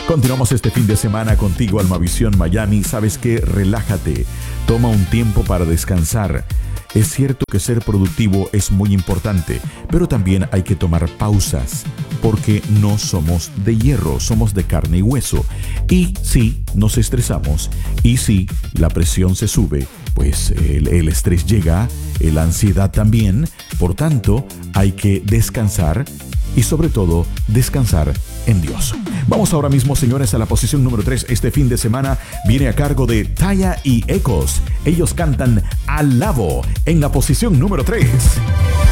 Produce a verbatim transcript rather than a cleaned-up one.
Continuamos este fin de semana contigo, Almavisión Miami. ¿Sabes qué? Relájate. Toma un tiempo para descansar. Es cierto que ser productivo es muy importante, pero también hay que tomar pausas, porque no somos de hierro, somos de carne y hueso. Y si nos estresamos, y si la presión se sube, pues el, el estrés llega, la ansiedad también. Por tanto, hay que descansar y sobre todo descansar en Dios. Vamos ahora mismo, señores, a la posición número tres. Este fin de semana viene a cargo de Taya y Ecos. Ellos cantan Alabo en la posición número tres.